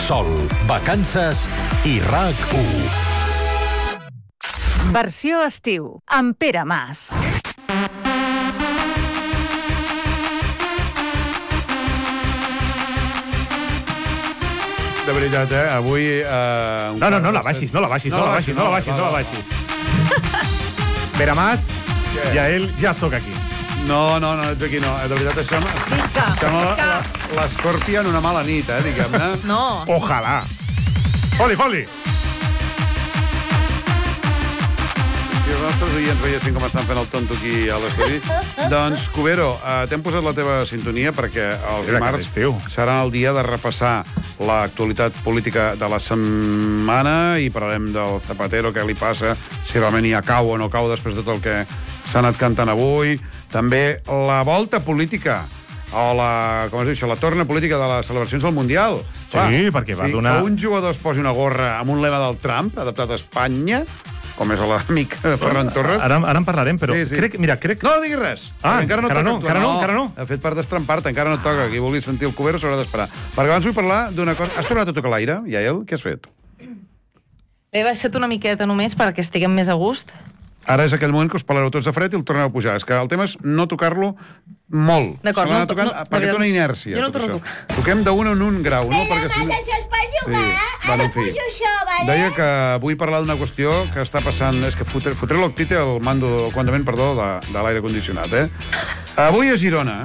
Sol, vacances i RAC1. Versió estiu, amb Pere Mas. De veritat, avui... No la baixis. Pere Mas, ja ell, ja sóc aquí. No, ets aquí, no. De veritat, això sembla l'Escorpia en una mala nit, diguem-ne. No. Ojalà. Foli! Si els nostres oients veiessin com estan fent el tonto aquí a l'estudi. Doncs, Cubero, t'hem posat la teva sintonia perquè els dimarts serà el dia de repassar l'actualitat política de la setmana i parlarem del Zapatero, què li passa, si realment ja cau o no cau després de tot el que s'ha anat cantant avui. També la volta política o la torna política de les celebracions del Mundial. Sí, perquè va donar... Que un jugador es posi una gorra amb un lema del Trump, adaptat a Espanya, com és l'amic Ferran Torres. Ara en parlarem, però crec... No diguis res! Encara no. Ha fet per destrampar-te, encara no et toca. Qui vulgui sentir el Cubero s'haurà d'esperar. Perquè abans vull parlar d'una cosa... Has tornat a tocar l'aire, Yael? Què has fet? He baixat una miqueta només perquè estiguem més a gust. Ara és aquell moment que us parlareu tots de fred i el torneu a pujar. És que el tema és no tocar-lo molt. D'acord, perquè té una inèrcia. Jo no torno a tocar. Toquem d'un en un grau, no? Perquè si això es pot jugar. Ara pujo això, vale? Deia que vull parlar d'una qüestió que està passant... És que fotré l'octite al mando, de l'aire condicionat, Avui a Girona,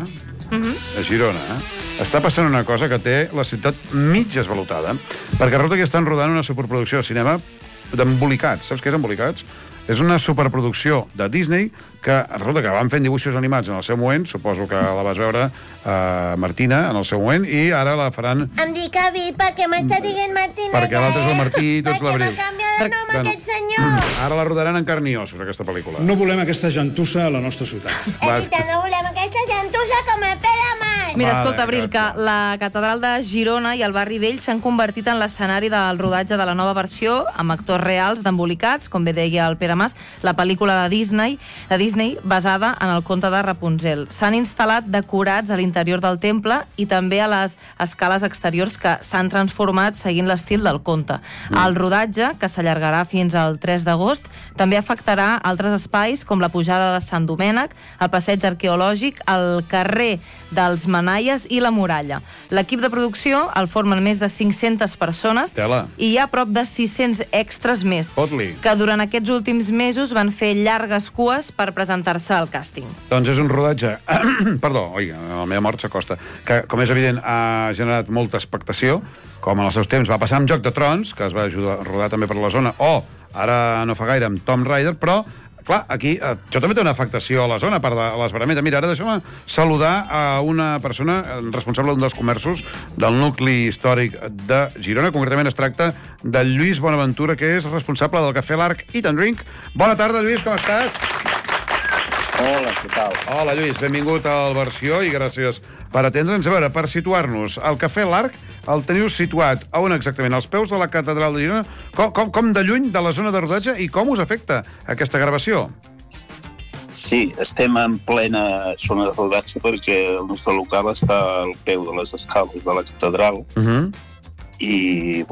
està passant una cosa que té la ciutat mig esvalotada, perquè resulta que estan rodant una superproducció de cinema d'Embolicats. Saps què és Embolicats? És una superproducció de Disney que resulta que van fent dibuixos animats en el seu moment, suposo que la vas veure, Martina, en el seu moment, i ara la faran... Em dic Avi, perquè m'està dient Martina. Perquè l'altre és el Martí i tu ets l'Abril. Perquè m'ha canviat el nom aquest senyor. Ara la rodaran en carn i ossos, aquesta pel·lícula. No volem aquesta gentussa a la nostra ciutat. Evita, no volem aquesta gentussa com a Pere Mas. Mira, escolta, Abril, que la catedral de Girona i el barri vell s'han convertit en l'escenari del rodatge de la nova versió, amb actors reals d'Embolicats, com bé deia el Pere Mas, la pel·lícula de Disney basada en el conte de Rapunzel. S'han instal·lat decorats a l'interior del temple i també a les escales exteriors que s'han transformat seguint l'estil del conte. El rodatge, que s'allargarà fins al 3 d'agost, també afectarà altres espais com la pujada de Sant Domènec, el passeig arqueològic, el carrer dels Manaies i la muralla. L'equip de producció el formen més de 500 persones i hi ha prop de 600 extras més, que durant aquests últims mesos van fer llargues cues per presentar-se al càsting. Doncs és un rodatge... Perdó, la meva mort s'acosta. Que, com és evident, ha generat molta expectació, com en els seus temps va passar amb Joc de Trons, que es va rodar també per la zona, o ara no fa gaire amb Tomb Raider, però clar, aquí, això també té una afectació a la zona, a part de l'esverament. Mira, ara deixa'm saludar a una persona responsable d'un dels comerços del nucli històric de Girona. Concretament es tracta de Lluís Bonaventura, que és responsable del Cafè L'Arc Eat and Drink. Bona tarda, Lluís, com estàs? Hola, què tal? Hola, Lluís, benvingut al Versió i gràcies per atendre'ns. A veure, per situar-nos, el Cafè L'Arc el teniu situat a on exactament? Als peus de la catedral de Girona? Com de lluny de la zona de rodatge i com us afecta aquesta gravació? Sí, estem en plena zona de rodatge perquè el nostre local està al peu de les escales de la catedral i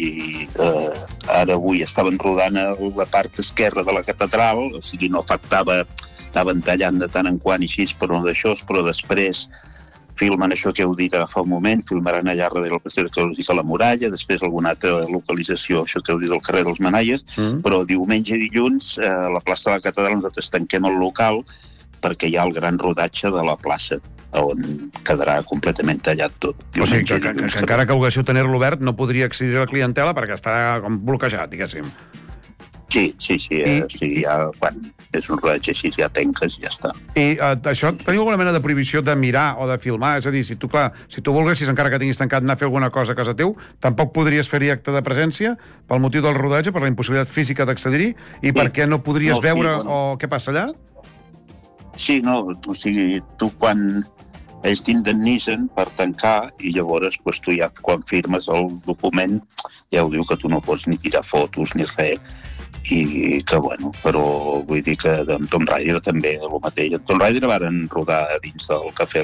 ara avui estaven rodant a la part esquerra de la catedral, o sigui, no afectava, estaven tallant de tant en quant i així, però després filmen això que heu dit ara fa un moment, filmaran allà darrere el passeig arqueològic a la muralla, després alguna altra localització, això que heu dit del carrer dels Manaies, però diumenge i dilluns a la plaça de la catedral nosaltres tanquem el local perquè hi ha el gran rodatge de la plaça, on quedarà completament tallat tot. O sigui, que encara que haguéssiu tenir-lo obert, no podria accedir a la clientela perquè està com bloquejat, diguéssim. Sí, quan és un rodatge així, ja tanques i ja està. I això, teniu alguna mena de prohibició de mirar o de filmar? És a dir, si tu volguessis, encara que tinguis tancat, anar a fer alguna cosa a casa teu, tampoc podries fer-hi acte de presència pel motiu del rodatge, per la impossibilitat física d'accedir-hi, i per què no podries veure o què passa allà? Sí, no, o sigui, tu quan ells t'indemnitzen per tancar i llavors tu ja quan firmes el document ja ho diu que tu no pots ni tirar fotos ni res i que però vull dir que en Tomb Raider també el mateix. En Tomb Raider varen rodar dins del Cafè